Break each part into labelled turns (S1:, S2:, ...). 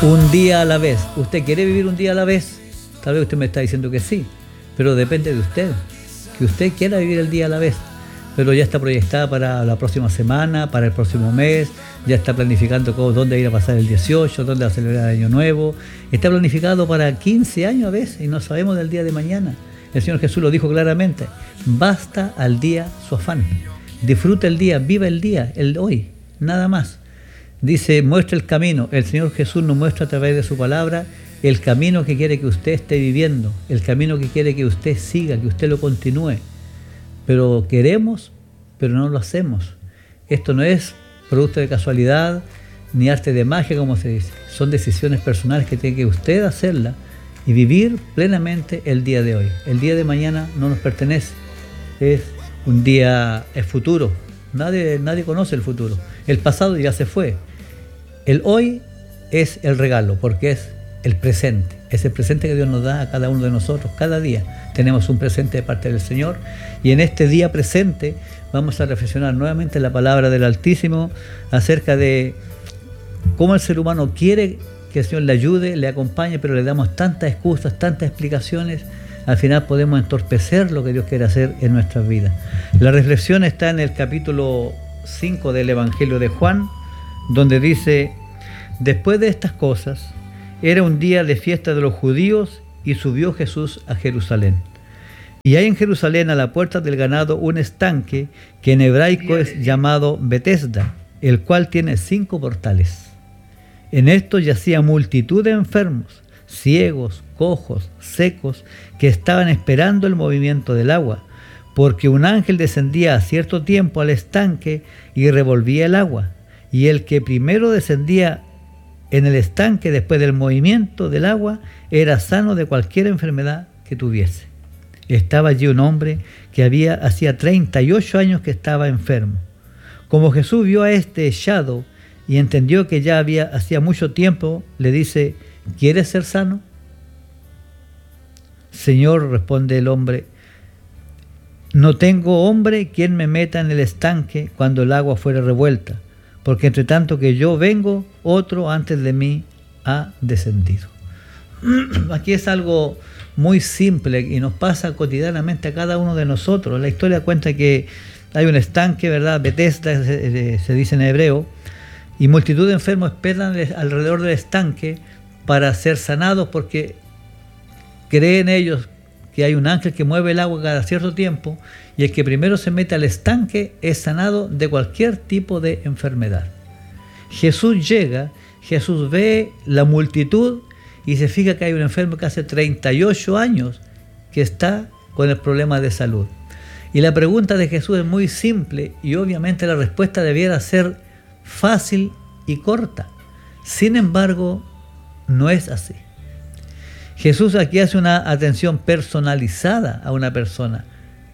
S1: Un día a la vez. ¿Usted quiere vivir un día a la vez? Tal vez usted me está diciendo que sí, pero depende de usted. Que usted quiera vivir el día a la vez. Pero ya está proyectada para la próxima semana, para el próximo mes, ya está planificando dónde ir a pasar el 18, dónde va a celebrar el Año Nuevo. Está planificado para 15 años a veces y no sabemos del día de mañana. El Señor Jesús lo dijo claramente: basta al día su afán. Disfruta el día, viva el día, el hoy, nada más. Dice, muestra el camino. El Señor Jesús nos muestra a través de su palabra el camino que quiere que usted esté viviendo, el camino que quiere que usted siga, que usted lo continúe. Pero queremos, pero no lo hacemos. Esto no es producto de casualidad ni arte de magia, como se dice. Son decisiones personales que tiene que usted hacerlas y vivir plenamente el día de hoy. El día de mañana no nos pertenece. Es un día, es futuro. Nadie conoce el futuro. El pasado ya se fue. El hoy es el regalo, porque es el presente. Es el presente que Dios nos da a cada uno de nosotros. Cada día tenemos un presente de parte del Señor. Y en este día presente vamos a reflexionar nuevamente la palabra del Altísimo acerca de cómo el ser humano quiere que el Señor le ayude, le acompañe, pero le damos tantas excusas, tantas explicaciones. Al final podemos entorpecer lo que Dios quiere hacer en nuestras vidas. La reflexión está en el capítulo 5 del Evangelio de Juan, donde dice: después de estas cosas, era un día de fiesta de los judíos y subió Jesús a Jerusalén. Y hay en Jerusalén a la puerta del ganado un estanque que en hebraico es llamado Betesda, el cual tiene 5 portales. En esto yacía multitud de enfermos, ciegos, cojos, secos, que estaban esperando el movimiento del agua, porque un ángel descendía a cierto tiempo al estanque y revolvía el agua, y el que primero descendía en el estanque después del movimiento del agua era sano de cualquier enfermedad que tuviese. Estaba allí un hombre que hacía 38 años que estaba enfermo. Como Jesús vio a este echado y entendió que ya hacía mucho tiempo, le dice: ¿quieres ser sano? Señor, responde el hombre, no tengo hombre quien me meta en el estanque cuando el agua fuera revuelta, porque entre tanto que yo vengo, otro antes de mí ha descendido. Aquí es algo muy simple y nos pasa cotidianamente a cada uno de nosotros. La historia cuenta que hay un estanque, ¿verdad? Betesda se dice en hebreo, y multitud de enfermos esperan alrededor del estanque para ser sanados, porque creen ellos que hay un ángel que mueve el agua cada cierto tiempo, y el que primero se mete al estanque es sanado de cualquier tipo de enfermedad. Jesús llega, Jesús ve la multitud y se fija que hay un enfermo que hace 38 años que está con el problema de salud. Y la pregunta de Jesús es muy simple y obviamente la respuesta debiera ser fácil y corta. Sin embargo, no es así. Jesús aquí hace una atención personalizada a una persona,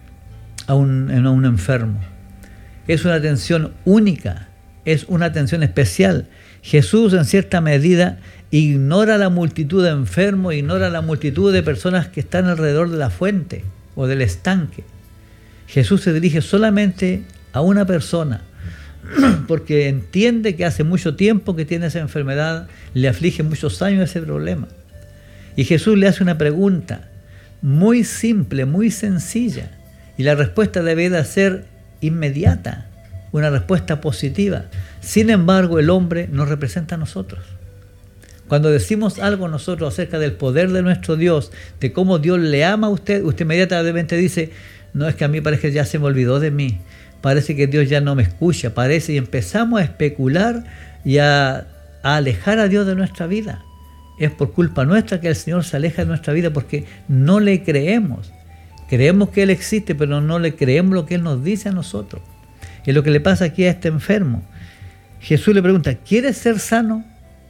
S1: a un enfermo. Es una atención única, es una atención especial. Jesús en cierta medida ignora la multitud de enfermos, ignora la multitud de personas que están alrededor de la fuente o del estanque. Jesús se dirige solamente a una persona, porque entiende que hace mucho tiempo que tiene esa enfermedad, le aflige muchos años ese problema. Y Jesús le hace una pregunta muy simple, muy sencilla, y la respuesta debe ser inmediata, una respuesta positiva. Sin embargo, el hombre nos representa a nosotros. Cuando decimos algo nosotros acerca del poder de nuestro Dios, de cómo Dios le ama a usted, usted inmediatamente dice: no, es que a mí parece que ya se me olvidó de mí, parece que Dios ya no me escucha, y empezamos a especular y a alejar a Dios de nuestra vida. Es por culpa nuestra que el Señor se aleja de nuestra vida, porque no le creemos. Creemos que Él existe, pero no le creemos lo que Él nos dice a nosotros. Es lo que le pasa aquí a este enfermo. Jesús le pregunta: ¿quieres ser sano?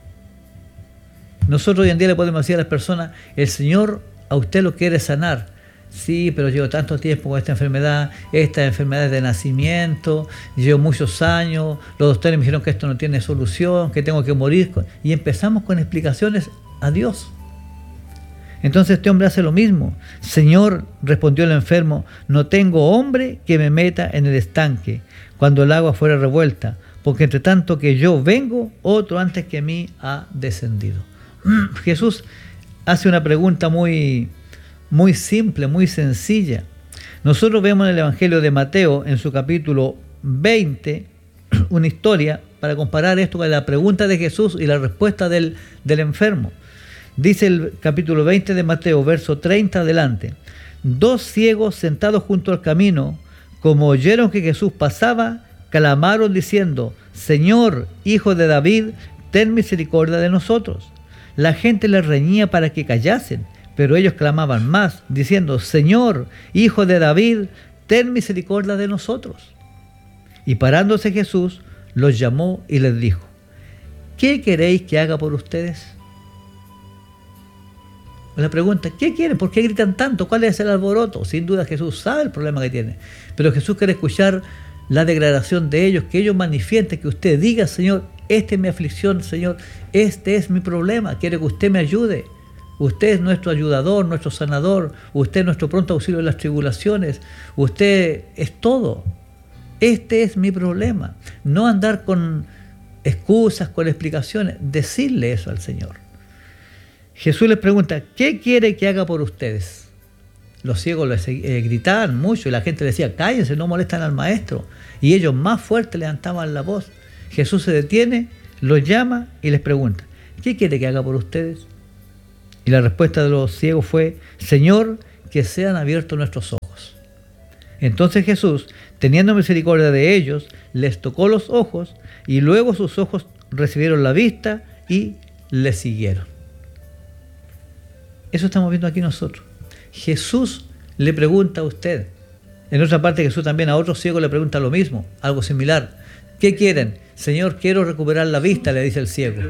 S1: Nosotros hoy en día le podemos decir a las personas: el Señor a usted lo quiere sanar. Sí, pero llevo tanto tiempo con esta enfermedad es de nacimiento, llevo muchos años, los doctores me dijeron que esto no tiene solución, que tengo que morir. Y empezamos con explicaciones a Dios. Entonces este hombre hace lo mismo. Señor, respondió el enfermo, no tengo hombre que me meta en el estanque cuando el agua fuera revuelta, porque entre tanto que yo vengo, otro antes que mí ha descendido. Jesús hace una pregunta muy simple, muy sencilla. Nosotros vemos en el Evangelio de Mateo, en su capítulo 20, una historia para comparar esto con la pregunta de Jesús y la respuesta del enfermo. Dice el capítulo 20 de Mateo, verso 30 adelante: 2 ciegos sentados junto al camino, como oyeron que Jesús pasaba, clamaron diciendo: Señor, Hijo de David, ten misericordia de nosotros. La gente les reñía para que callasen, pero ellos clamaban más, diciendo: Señor, Hijo de David, ten misericordia de nosotros. Y parándose Jesús, los llamó y les dijo: ¿qué queréis que haga por ustedes? La pregunta: ¿qué quieren? ¿Por qué gritan tanto? ¿Cuál es el alboroto? Sin duda Jesús sabe el problema que tiene, pero Jesús quiere escuchar la declaración de ellos, que ellos manifiesten, que usted diga: Señor, esta es mi aflicción, Señor, este es mi problema, quiero que usted me ayude. Usted es nuestro ayudador, nuestro sanador, usted es nuestro pronto auxilio en las tribulaciones, usted es todo. Este es mi problema. No andar con excusas, con explicaciones, decirle eso al Señor. Jesús les pregunta: ¿qué quiere que haga por ustedes? Los ciegos les gritaban mucho y la gente decía: cállense, no molestan al maestro. Y ellos más fuerte levantaban la voz. Jesús se detiene, los llama y les pregunta: ¿qué quiere que haga por ustedes? Y la respuesta de los ciegos fue: Señor, que sean abiertos nuestros ojos. Entonces Jesús, teniendo misericordia de ellos, les tocó los ojos, y luego sus ojos recibieron la vista y le siguieron. Eso estamos viendo aquí nosotros. Jesús le pregunta a usted. En otra parte, Jesús también a otros ciegos le pregunta lo mismo, algo similar. ¿Qué quieren? Señor, quiero recuperar la vista, le dice el ciego.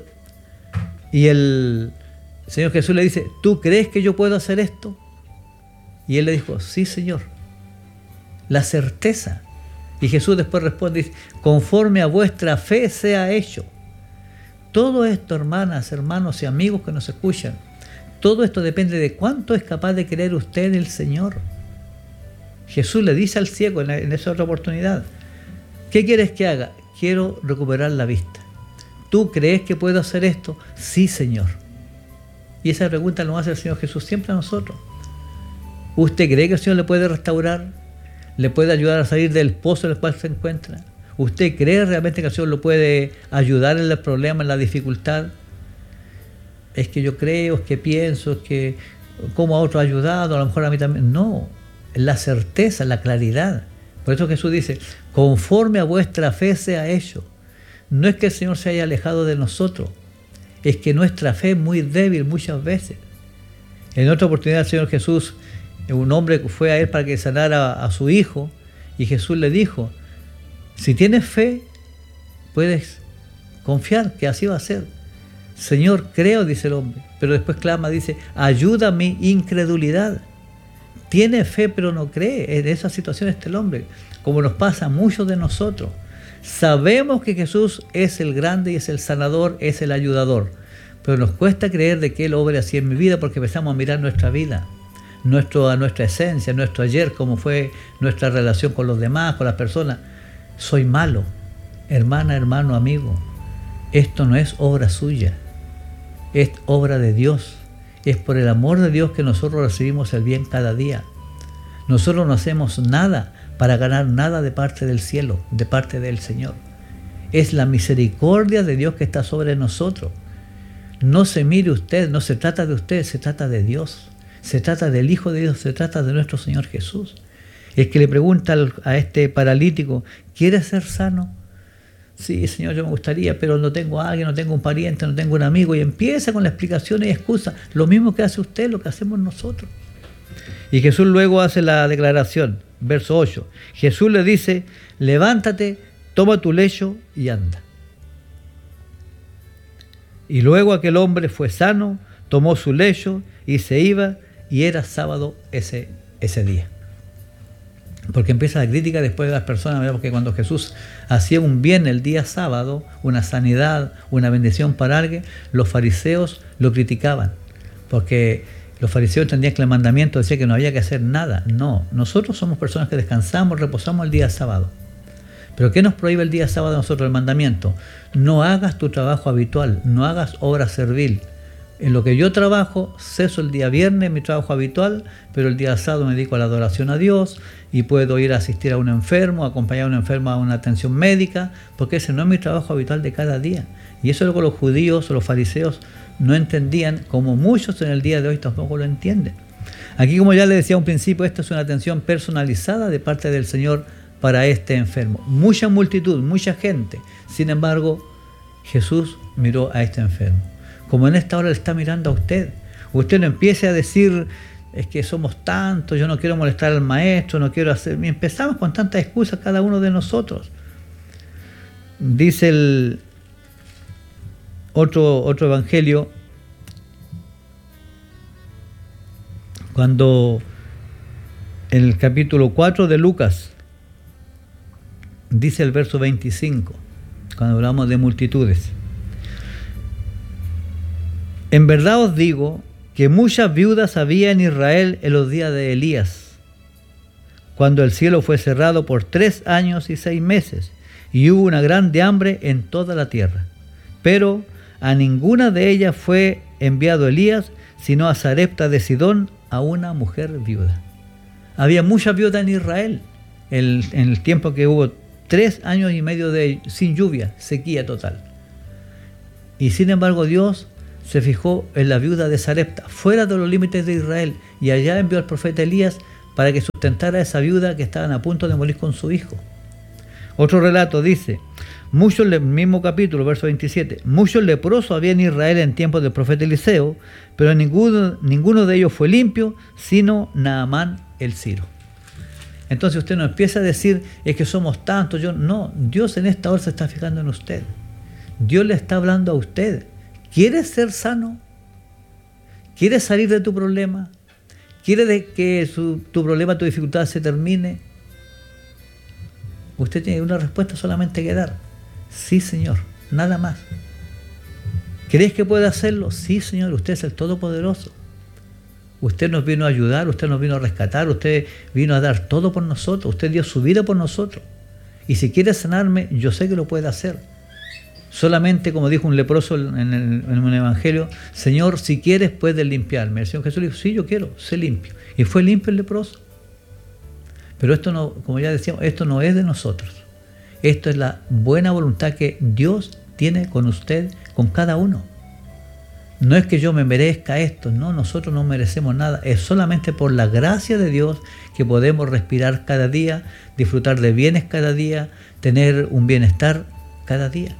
S1: Y el Señor Jesús le dice: ¿tú crees que yo puedo hacer esto? Y él le dijo: sí, Señor. La certeza. Y Jesús después responde: dice, conforme a vuestra fe sea hecho. Todo esto, hermanas, hermanos y amigos que nos escuchan, todo esto depende de cuánto es capaz de creer usted en el Señor. Jesús le dice al ciego en esa otra oportunidad: ¿qué quieres que haga? Quiero recuperar la vista. ¿Tú crees que puedo hacer esto? Sí, Señor. Y esa pregunta nos hace el Señor Jesús siempre a nosotros. ¿Usted cree que el Señor le puede restaurar? ¿Le puede ayudar a salir del pozo en el cual se encuentra? ¿Usted cree realmente que el Señor lo puede ayudar en el problema, en la dificultad? Es que yo creo, es que pienso, es que como a otro ha ayudado, a lo mejor a mí también. No, la certeza, la claridad. Por eso Jesús dice: conforme a vuestra fe sea hecho. No es que el Señor se haya alejado de nosotros, es que nuestra fe es muy débil muchas veces. En otra oportunidad el Señor Jesús, un hombre fue a él para que sanara a su hijo, y Jesús le dijo: si tienes fe, puedes confiar que así va a ser. Señor, creo, dice el hombre, pero después clama, dice: ayuda a mi incredulidad. Tiene fe pero no cree. En esa situación está el hombre, como nos pasa a muchos de nosotros. Sabemos que Jesús es el grande y es el sanador, es el ayudador, pero nos cuesta creer de que Él obre así en mi vida, porque empezamos a mirar nuestra vida, a nuestra esencia, nuestro ayer, cómo fue nuestra relación con los demás, con las personas. Soy malo. Hermana, hermano, amigo, esto no es obra suya, es obra de Dios. Es por el amor de Dios que nosotros recibimos el bien cada día. Nosotros no hacemos nada para ganar nada de parte del cielo, de parte del Señor. Es la misericordia de Dios que está sobre nosotros. No se mire usted, no se trata de usted, se trata de Dios. Se trata del Hijo de Dios, se trata de nuestro Señor Jesús. Es que le pregunta a este paralítico: ¿quieres ser sano? Sí, Señor, yo me gustaría, pero no tengo a alguien, no tengo un pariente, no tengo un amigo. Y empieza con las explicaciones y excusas. Lo mismo que hace usted, lo que hacemos nosotros. Y Jesús luego hace la declaración, verso 8. Jesús le dice: levántate, toma tu lecho y anda. Y luego aquel hombre fue sano, tomó su lecho y se iba, y era sábado ese día. Porque empieza la crítica después de las personas, ¿verdad? Porque cuando Jesús hacía un bien el día sábado, una sanidad, una bendición para alguien, los fariseos lo criticaban, porque los fariseos entendían que el mandamiento decía que no había que hacer nada. No, nosotros somos personas que descansamos, reposamos el día sábado. Pero ¿qué nos prohíbe el día sábado a nosotros el mandamiento? No hagas tu trabajo habitual, no hagas obra servil. En lo que yo trabajo, ceso el día viernes, mi trabajo habitual, pero el día sábado me dedico a la adoración a Dios y puedo ir a asistir a un enfermo, acompañar a un enfermo a una atención médica, porque ese no es mi trabajo habitual de cada día. Y eso es lo que los judíos o los fariseos no entendían, como muchos en el día de hoy tampoco lo entienden. Aquí, como ya les decía a un principio, esta es una atención personalizada de parte del Señor para este enfermo. Mucha multitud, mucha gente. Sin embargo, Jesús miró a este enfermo. Como en esta hora le está mirando a usted. Usted no empiece a decir, es que somos tantos, yo no quiero molestar al maestro, no quiero hacer... Y empezamos con tantas excusas cada uno de nosotros. Dice el otro evangelio, cuando en el capítulo 4 de Lucas, dice el verso 25, cuando hablamos de multitudes: en verdad os digo que muchas viudas había en Israel en los días de Elías, cuando el cielo fue cerrado por 3 años y 6 meses, y hubo una grande hambre en toda la tierra. Pero a ninguna de ellas fue enviado Elías, sino a Sarepta de Sidón, a una mujer viuda. Había muchas viudas en Israel en el tiempo que hubo 3 años y medio sin lluvia, sequía total. Y sin embargo Dios se fijó en la viuda de Sarepta, fuera de los límites de Israel, y allá envió al profeta Elías para que sustentara a esa viuda que estaban a punto de morir con su hijo. Otro relato dice, mismo capítulo, verso 27, muchos leprosos había en Israel en tiempos del profeta Eliseo, pero ninguno de ellos fue limpio, sino Naamán el Siro. Entonces usted no empieza a decir, es que somos tantos, no, Dios en esta hora se está fijando en usted. Dios le está hablando a usted. ¿Quieres ser sano? ¿Quieres salir de tu problema? ¿Quieres que tu problema, tu dificultad se termine? Usted tiene una respuesta solamente que dar. Sí, Señor, nada más. ¿Crees que puede hacerlo? Sí, Señor, usted es el Todopoderoso. Usted nos vino a ayudar, usted nos vino a rescatar, usted vino a dar todo por nosotros, usted dio su vida por nosotros. Y si quiere sanarme, yo sé que lo puede hacer. Solamente, como dijo un leproso en un evangelio, Señor, si quieres puedes limpiarme. El Señor Jesús le dijo, sí, yo quiero, sé limpio. Y fue limpio el leproso. Pero esto no, como ya decíamos, esto no es de nosotros. Esto es la buena voluntad que Dios tiene con usted, con cada uno. No es que yo me merezca esto, no, nosotros no merecemos nada. Es solamente por la gracia de Dios que podemos respirar cada día, disfrutar de bienes cada día, tener un bienestar cada día.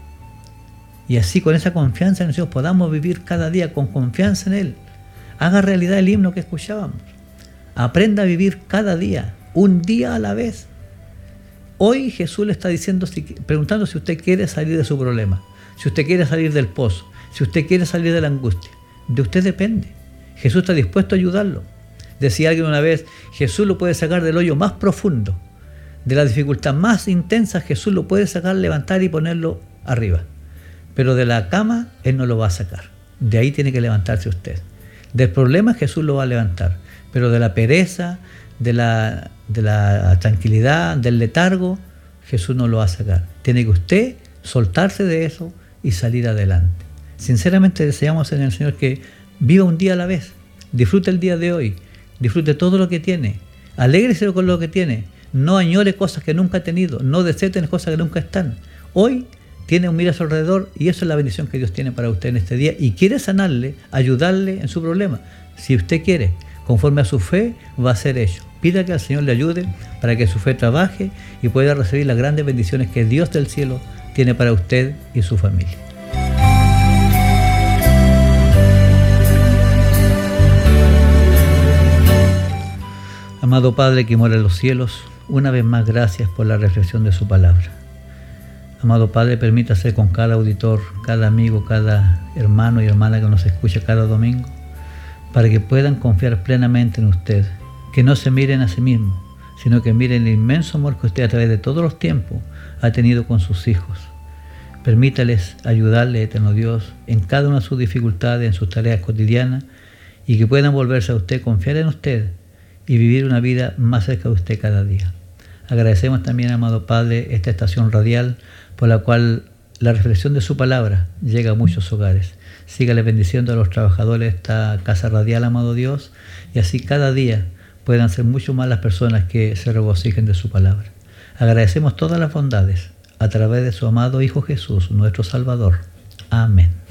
S1: Y así, con esa confianza en Dios, podamos vivir cada día con confianza en Él. Haga realidad el himno que escuchábamos. Aprenda a vivir cada día, un día a la vez. Hoy Jesús le está diciendo, preguntando si usted quiere salir de su problema, si usted quiere salir del pozo, si usted quiere salir de la angustia. De usted depende. Jesús está dispuesto a ayudarlo. Decía alguien una vez, Jesús lo puede sacar del hoyo más profundo, de la dificultad más intensa. Jesús lo puede sacar, levantar y ponerlo arriba. Pero de la cama, Él no lo va a sacar. De ahí tiene que levantarse usted. Del problema Jesús lo va a levantar. Pero de la pereza, de la tranquilidad, del letargo, Jesús no lo va a sacar. Tiene que usted soltarse de eso y salir adelante. Sinceramente deseamos en el Señor que viva un día a la vez. Disfrute el día de hoy. Disfrute todo lo que tiene. Alégrese con lo que tiene. No añore cosas que nunca ha tenido. No desee tener cosas que nunca están. Hoy tiene un mira a su alrededor y eso es la bendición que Dios tiene para usted en este día y quiere sanarle, ayudarle en su problema. Si usted quiere, conforme a su fe, va a ser hecho. Pida que al Señor le ayude para que su fe trabaje y pueda recibir las grandes bendiciones que Dios del cielo tiene para usted y su familia. Amado Padre que mora en los cielos, una vez más gracias por la reflexión de su palabra. Amado Padre, permítase con cada auditor, cada amigo, cada hermano y hermana que nos escucha cada domingo, para que puedan confiar plenamente en usted, que no se miren a sí mismos, sino que miren el inmenso amor que usted a través de todos los tiempos ha tenido con sus hijos. Permítales ayudarle, eterno Dios, en cada una de sus dificultades, en sus tareas cotidianas, y que puedan volverse a usted, confiar en usted y vivir una vida más cerca de usted cada día. Agradecemos también, amado Padre, esta estación radial por la cual la reflexión de su palabra llega a muchos hogares. Sígale bendiciendo a los trabajadores de esta casa radial, amado Dios, y así cada día puedan ser mucho más las personas que se regocijen de su palabra. Agradecemos todas las bondades a través de su amado Hijo Jesús, nuestro Salvador. Amén.